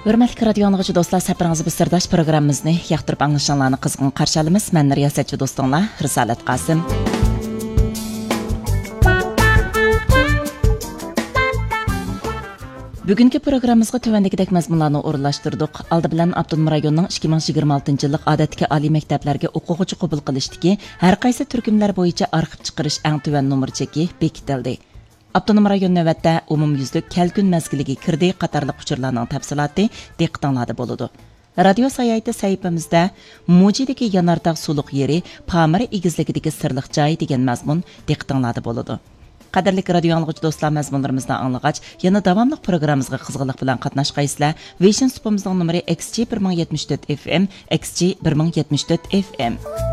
Hörmətli radio anlıqçı dostlar, səpirіңizə bir sirdaş proqramımızı yaxtırıb anlaşanlarını qızğın qarşı alımız. Mən riyasətçi dostunlar Risalat Qasım. Bugünkü proqramımızga tövəndikidək məzmunlarını o'rinlashtirdik. Aldı bilan Avtonom rayonunun 2026 yillik odatdagi oliy maktablarga o'quvchi qabul qilishdagi har qaysi turkumlar bo'yicha arxiv chiqarish eng tuvan nomer cheki bekitildi. Avtonom rayon navbatda umumyuzlik kelkun mazgiliga kirdi qatorliq uchurlarning tafsiloti diqqatinglarda bo'ladi. Radio sayyti sahifamizda Mujidagi Yanardağ suluq yeri Pamir egizligidagi sirliq joy degan mazmun diqqatinglarda bo'ladi. Qadirlik radio anlıqçı dostlar, məzmunlarımızdan anlığaç, yana davamlıq proqramımızga qızğınlıq bilan qatnaşqaysızlar. Vision supamızın numeri XG 1074 FM, XG 1074 FM.